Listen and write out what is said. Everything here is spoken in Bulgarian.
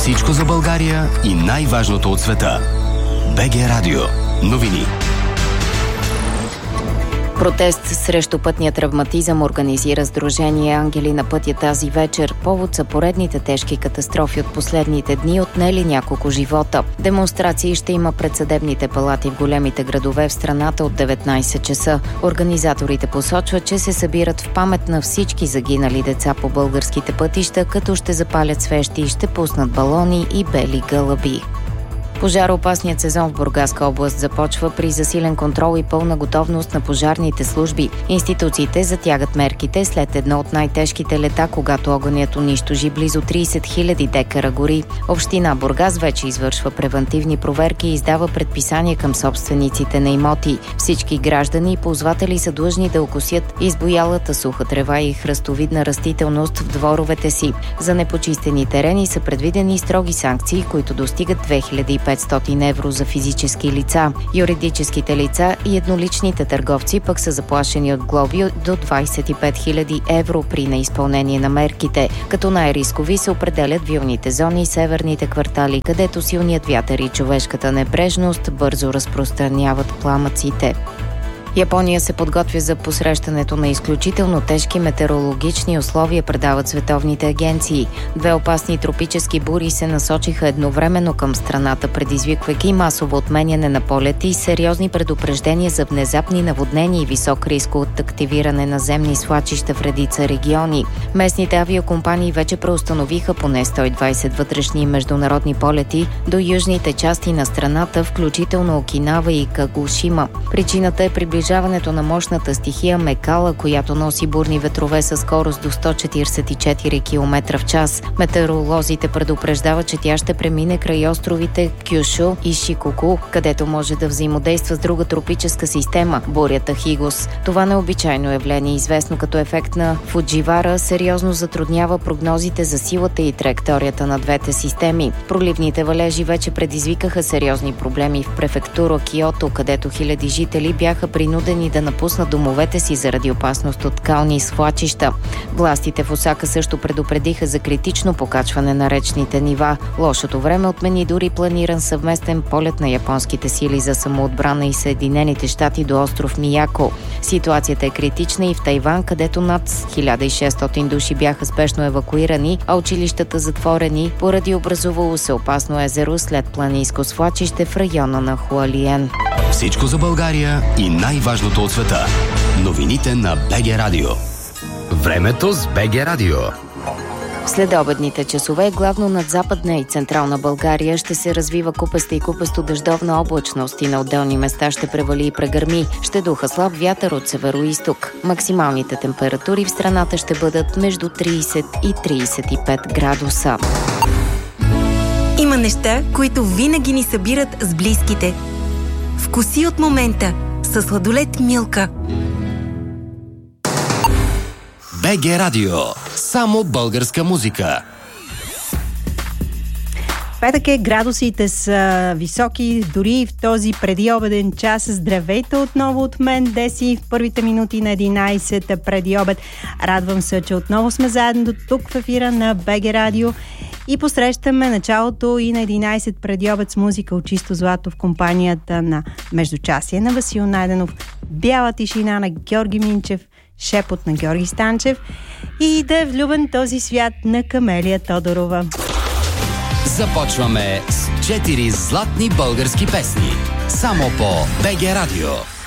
Всичко за България и най-важното от света. БГ Радио. Новини. Протест срещу пътния травматизъм организира Сдружение Ангели на пътя тази вечер. Повод са поредните тежки катастрофи от последните дни, отнели няколко живота. Демонстрации ще има пред съдебните палати в големите градове в страната от 19 часа. Организаторите посочват, че се събират в памет на всички загинали деца по българските пътища, като ще запалят свещи и ще пуснат балони и бели гълъби. Пожароопасният сезон в Бургаска област започва при засилен контрол и пълна готовност на пожарните служби. Институциите затягат мерките след едно от най-тежките лета, когато огънят унищожи близо 30 000 декара гори. Община Бургас вече извършва превантивни проверки и издава предписания към собствениците на имоти. Всички граждани и ползватели са длъжни да окосят избоялата суха трева и хръстовидна растителност в дворовете си. За непочистени терени са предвидени строги санкции, които достигат 2500 евро за физически лица. Юридическите лица и едноличните търговци пък са заплашени от глоби до 25 000 евро при неизпълнение на мерките. Като най-рискови се определят вилните зони и северните квартали, където силният вятър и човешката небрежност бързо разпространяват пламъците. Япония се подготвя за посрещането на изключително тежки метеорологични условия, предават световните агенции. Две опасни тропически бури се насочиха едновременно към страната, предизвиквайки масово отменяне на полети и сериозни предупреждения за внезапни наводнения и висок риск от активиране на земни свлачища в редица региони. Местните авиокомпании вече преустановиха поне 120 вътрешни и международни полети до южните части на страната, включително Окинава и Кагушима. Причината е приближаването на мощната стихия Мекала, която носи бурни ветрове със скорост до 144 км в час. Метеоролозите предупреждават, че тя ще премине край островите Кюшу и Шикоку, където може да взаимодейства с друга тропическа система – бурята Хигос. Това необичайно явление, известно като ефект на Фудживара, сериозно затруднява прогнозите за силата и траекторията на двете системи. Проливните валежи вече предизвикаха сериозни проблеми в префектура Киото, където хиляди жители бяха принудени да напуснат домовете си заради опасност от скални свлачища. Властите в Осака също предупредиха за критично покачване на речните нива. Лошото време отмени дори планиран съвместен полет на японските сили за самоотбрана и Съединените щати до остров Мияко. Ситуацията е критична и в Тайван, където над 1600 души бяха спешно евакуирани, а училищата затворени поради образувало се опасно езеро след планинско свлачище в района на Хуалиен. Всичко за България и най-важното от света. Новините на БГ Радио. Времето с БГ Радио. След обедните часове, главно над Западна и Централна България, ще се развива купеста и купесто-дъждовна облачност и на отделни места ще превали и прегърми. Ще духа слаб вятър от северо-изток. Максималните температури в страната ще бъдат между 30 и 35 градуса. Има неща, които винаги ни събират с близките. Вкуси от момента със сладолед Милка. БГ Радио. Само българска музика. Петък е, градусите са високи, дори в този предиобеден час. Здравейте отново от мен, Деси, в първите минути на 11 преди обед. Радвам се, че отново сме заедно тук в ефира на БГ Радио и посрещаме началото и на 11 преди обед с музика от чисто злато в компанията на Междучасие на Васил Найденов, Бяла тишина на Георги Минчев, Шепот на Георги Станчев и Да е влюбен този свят на Камелия Тодорова. Започваме с 4 златни български песни. Само по БГ Радио.